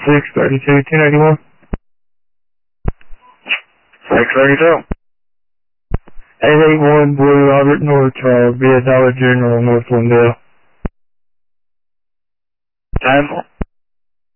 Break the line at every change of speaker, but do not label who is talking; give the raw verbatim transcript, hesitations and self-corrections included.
six thirty-two, two ninety-one.
six thirty-two.
eight eighty-one Blue Robert North Charles via Dollar General, North Lindale.
ten.